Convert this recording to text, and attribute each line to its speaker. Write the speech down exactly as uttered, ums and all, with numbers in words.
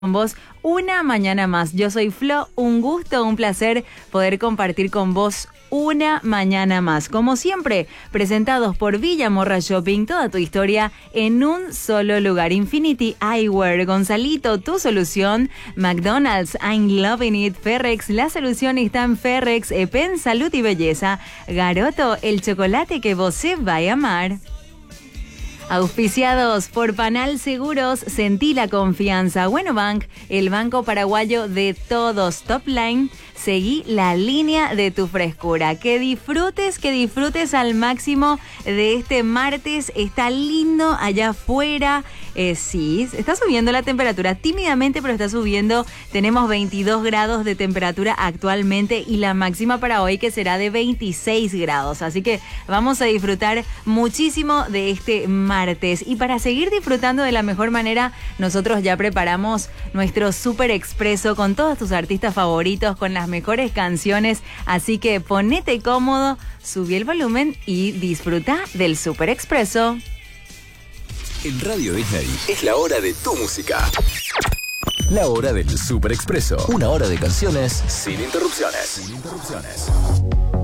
Speaker 1: Con vos una mañana más. Yo soy Flo, un gusto, un placer poder compartir con vos una mañana más. Como siempre, presentados por Villa Morra Shopping, toda tu historia en un solo lugar. Infinity Eyewear, Gonzalito, tu solución. McDonald's, I'm loving it. Ferrex, la solución está en Ferrex. Epen, salud y belleza. Garoto, el chocolate que vos se va a amar. Auspiciados por Panal Seguros, sentí la confianza. Bueno Bank, el banco paraguayo de todos. Top Line, seguí la línea de tu frescura. Que disfrutes, que disfrutes al máximo de este martes. Está lindo allá afuera. Eh, sí, está subiendo la temperatura tímidamente, pero está subiendo. Tenemos veintidós grados de temperatura actualmente y la máxima para hoy que será de veintiséis grados. Así que vamos a disfrutar muchísimo de este martes. Y para seguir disfrutando de la mejor manera, nosotros ya preparamos nuestro Super Expreso con todos tus artistas favoritos, con las mejores canciones. Así que ponete cómodo, subí el volumen y disfruta del Super Expreso.
Speaker 2: En Radio Disney es la hora de tu música. La hora del Super Expreso. Una hora de canciones sin interrupciones. Sin interrupciones.